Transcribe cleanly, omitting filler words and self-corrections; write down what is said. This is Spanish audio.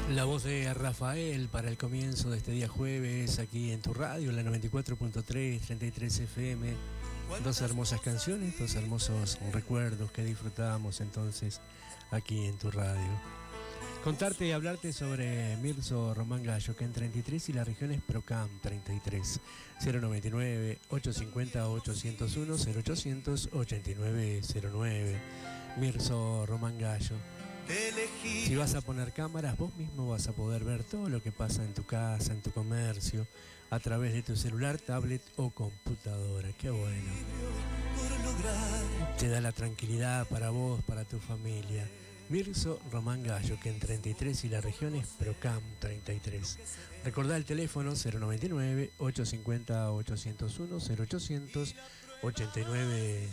La voz de Rafael para el comienzo de este día jueves aquí en tu radio, la 94.3, 33 FM. Dos hermosas canciones, dos hermosos recuerdos que disfrutábamos entonces aquí en tu radio. Contarte y hablarte sobre Mirzo Román Gallo, que en 33 y la región es Procam 33. 099 850 801 0800 8909. Mirzo Román Gallo. Si vas a poner cámaras, vos mismo vas a poder ver todo lo que pasa en tu casa, en tu comercio, a través de tu celular, tablet o computadora. Qué bueno. Te da la tranquilidad para vos, para tu familia. Mirzo Román Gallo, que en 33 y la región es Procam 33. Recordá el teléfono 099 850 801 0800 89